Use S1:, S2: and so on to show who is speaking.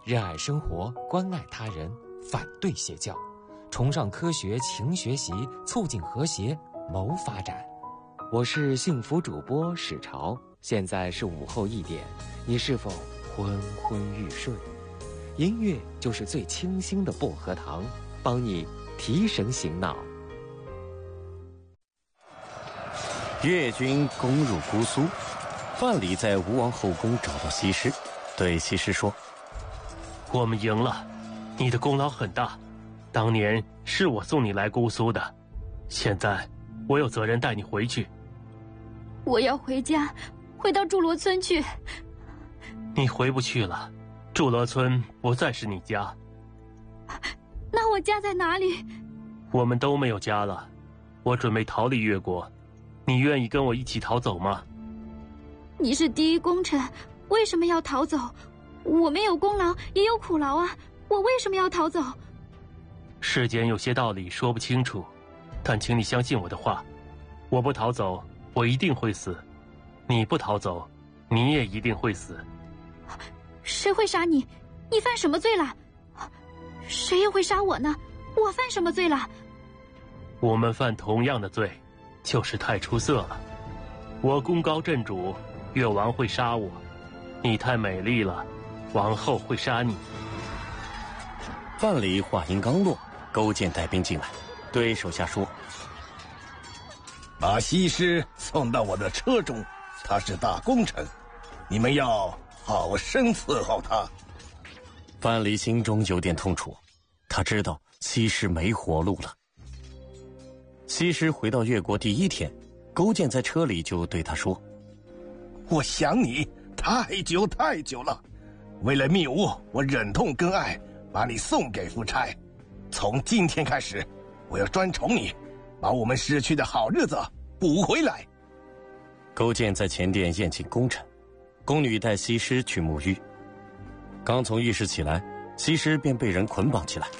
S1: 热爱生活，关爱他人，反对邪教，崇尚科学，勤学习，促进和谐，谋发展。我是幸福主播史潮，现在是午后1点，你是否昏昏欲睡？音乐就是最清新的薄荷糖，帮你提神醒脑。
S2: 越军攻入姑苏，范蠡在吴王后宫找到西施，对西施说：“
S3: 我们赢了，你的功劳很大，当年是我送你来姑苏的，现在我有责任带你回去。”
S4: 我要回家，回到祝罗村去。
S3: 你回不去了，祝罗村不再是你家。
S4: 那我家在哪里？
S3: 我们都没有家了，我准备逃离越国，你愿意跟我一起逃走吗？
S4: 你是第一功臣，为什么要逃走？我们有功劳也有苦劳啊，我为什么要逃走？
S3: 世间有些道理说不清楚，但请你相信我的话，我不逃走，我一定会死；你不逃走，你也一定会死。
S4: 谁会杀你？你犯什么罪了？谁又会杀我呢？我犯什么罪了？
S3: 我们犯同样的罪，就是太出色了。我功高震主，越王会杀我；你太美丽了，王后会杀你。
S2: 范蠡话音刚落，勾践带兵进来，对手下说：“
S5: 把西施送到我的车中，他是大功臣，你们要好生伺候他。”
S2: 范蠡心中有点痛楚，他知道西施没活路了。西施回到越国第1天，勾践在车里就对他说：“
S5: 我想你太久太久了，为了密务，我忍痛割爱，把你送给夫差。从今天开始，我要专宠你，把我们失去的好日子补回来。”
S2: 勾践在前殿宴请功臣，宫女带西施去沐浴。刚从浴室起来，西施便被人捆绑起来。